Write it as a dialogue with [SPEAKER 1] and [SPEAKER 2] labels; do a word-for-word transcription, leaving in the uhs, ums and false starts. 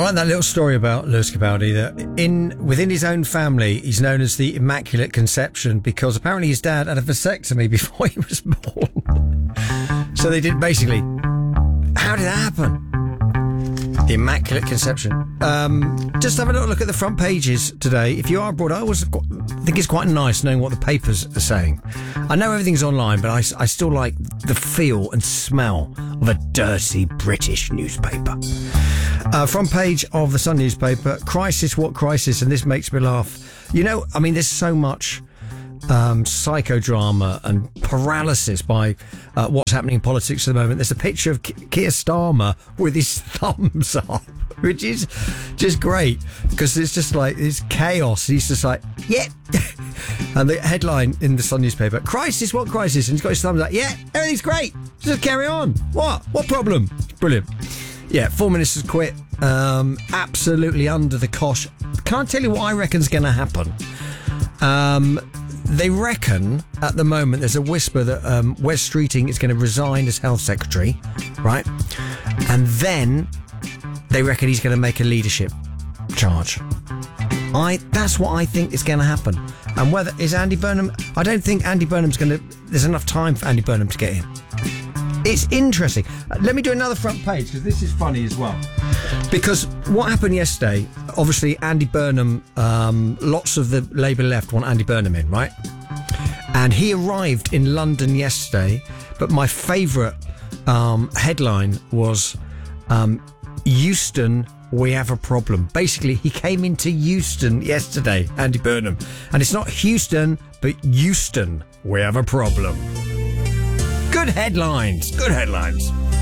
[SPEAKER 1] like that little story about Lewis Capaldi, that in within his own family, he's known as the Immaculate Conception because apparently his dad had a vasectomy before he was born. So they did basically. How did that happen? The Immaculate Conception. Um, just have a little look at the front pages today. If you are abroad, I always think it's quite nice knowing what the papers are saying. I know everything's online, but I, I still like the feel and smell of a dirty British newspaper. Uh, front page of the Sun newspaper, crisis, what crisis? And this makes me laugh. You know, I mean, there's so much um, psychodrama and paralysis by uh, what's happening in politics at the moment. There's a picture of Keir Starmer with his thumbs up, which is just great because it's just like it's chaos. He's just like, yeah. And the headline in the Sun newspaper, crisis, what crisis? And he's got his thumbs up, yeah, everything's great. Just carry on. What? What problem? Brilliant. Yeah, four ministers quit. Um, absolutely under the cosh. Can't tell you what I reckon's going to happen. Um, they reckon at the moment there's a whisper that um, Wes Streeting is going to resign as health secretary, right? And then they reckon he's going to make a leadership charge. I that's what I think is going to happen. And whether is Andy Burnham? I don't think Andy Burnham's going to. There's enough time for Andy Burnham to get in. It's interesting. Let me do another front page because this is funny as well. Because what happened yesterday, obviously Andy Burnham, um, lots of the Labour left want Andy Burnham in, right? And he arrived in London yesterday, but my favourite um, headline was um, Euston, we have a problem. Basically, he came into Euston yesterday, Andy Burnham. And it's not Houston, but Euston, we have a problem. Good headlines. Good headlines.